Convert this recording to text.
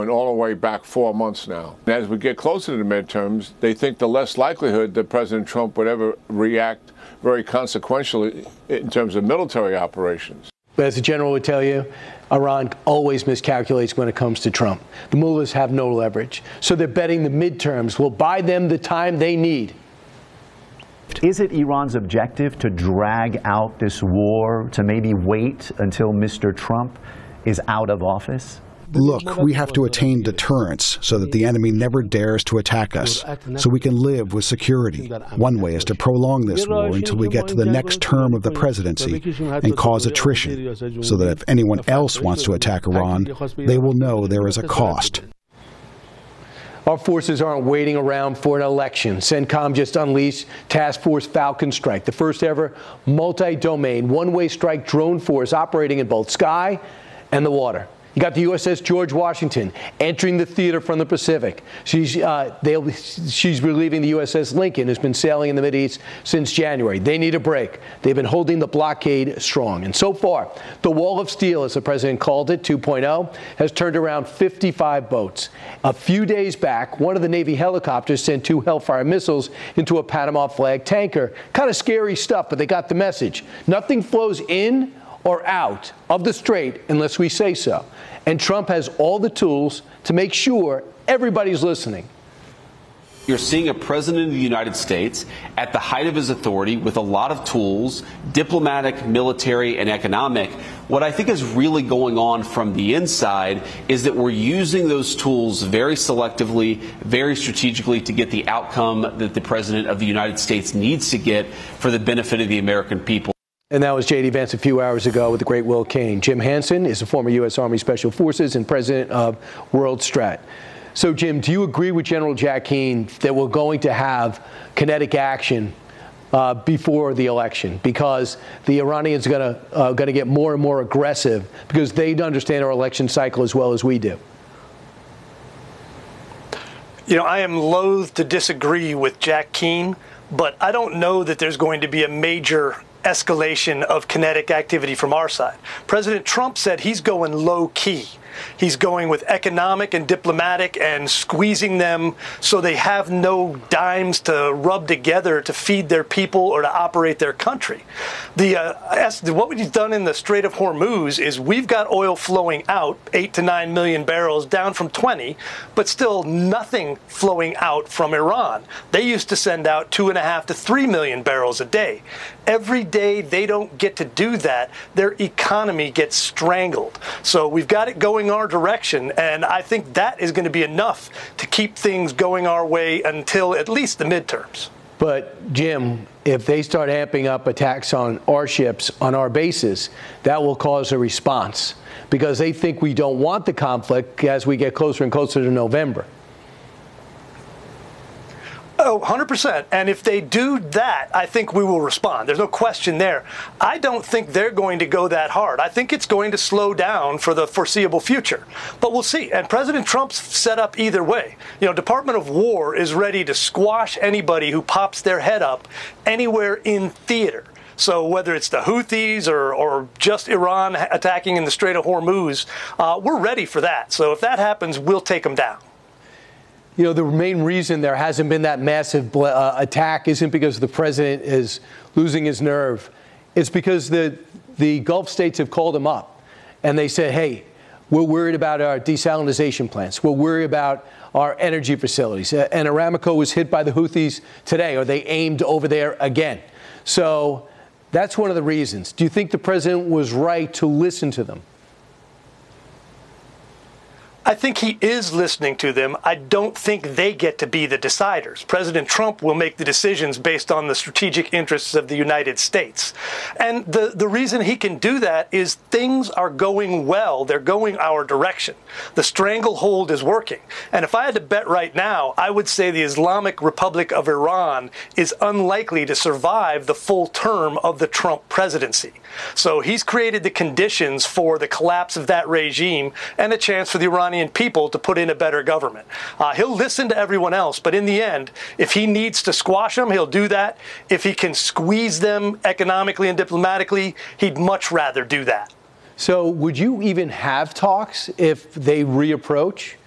going all the way back 4 months now. And as we get closer to the midterms, they think the less likelihood that President Trump would ever react very consequentially in terms of military operations. But as the general would tell you, Iran always miscalculates when it comes to Trump. The mullahs have no leverage. So they're betting the midterms will buy them the time they need. Is it Iran's objective to drag out this war, to maybe wait until Mr. Trump is out of office? Look, we have to attain deterrence so that the enemy never dares to attack us, so we can live with security. One way is to prolong this war until we get to the next term of the presidency and cause attrition, so that if anyone else wants to attack Iran, they will know there is a cost. Our forces aren't waiting around for an election. CENTCOM just unleashed Task Force Falcon Strike, the first ever multi-domain, one-way strike drone force operating in both sky and the water. You got the USS George Washington entering the theater from the Pacific. She's relieving the USS Lincoln, who's been sailing in the Mideast since January. They need a break. They've been holding the blockade strong. And so far, the Wall of Steel, as the president called it, 2.0, has turned around 55 boats. A few days back, one of the Navy helicopters sent 2 Hellfire missiles into a Panama flag tanker. Kind of scary stuff, but they got the message. Nothing flows in or out of the strait unless we say so. And Trump has all the tools to make sure everybody's listening. You're seeing a president of the United States at the height of his authority with a lot of tools, diplomatic, military, and economic. What I think is really going on from the inside is that we're using those tools very selectively, very strategically to get the outcome that the president of the United States needs to get for the benefit of the American people. And that was J.D. Vance a few hours ago with the great Will Cain. Jim Hansen is a former U.S. Army Special Forces and president of World Strat. So, Jim, do you agree with General Jack Keane that we're going to have kinetic action before the election, because the Iranians are going to get more and more aggressive because they understand our election cycle as well as we do? You know, I am loath to disagree with Jack Keane, but I don't know that there's going to be a major escalation of kinetic activity from our side. President Trump said he's going low key. He's going with economic and diplomatic and squeezing them so they have no dimes to rub together to feed their people or to operate their country. What we've done in the Strait of Hormuz is we've got oil flowing out, 8 to 9 million barrels, down from 20, but still nothing flowing out from Iran. They used to send out 2.5 to 3 million barrels a day. Every day they don't get to do that, their economy gets strangled. So we've got it going our direction, and I think that is going to be enough to keep things going our way until at least the midterms. But, Jim, if they start amping up attacks on our ships, on our bases, that will cause a response because they think we don't want the conflict as we get closer and closer to November. Oh, 100%. And if they do that, I think we will respond. There's no question there. I don't think they're going to go that hard. I think it's going to slow down for the foreseeable future. But we'll see. And President Trump's set up either way. You know, Department of War is ready to squash anybody who pops their head up anywhere in theater. So whether it's the Houthis or just Iran attacking in the Strait of Hormuz, we're ready for that. So if that happens, we'll take them down. You know, the main reason there hasn't been that massive attack isn't because the president is losing his nerve. It's because the Gulf states have called him up and they said, hey, we're worried about our desalinization plants. We're worried about our energy facilities. And Aramco was hit by the Houthis today, or they aimed over there again. So that's one of the reasons. Do you think the president was right to listen to them? I think he is listening to them. I don't think they get to be the deciders. President Trump will make the decisions based on the strategic interests of the United States. And the reason he can do that is things are going well. They're going our direction. The stranglehold is working. And if I had to bet right now, I would say the Islamic Republic of Iran is unlikely to survive the full term of the Trump presidency. So he's created the conditions for the collapse of that regime and a chance for the Iranian people to put in a better government. He'll listen to everyone else, but in the end, if he needs to squash them, he'll do that. If he can squeeze them economically and diplomatically, he'd much rather do that. So would you even have talks if they reapproach?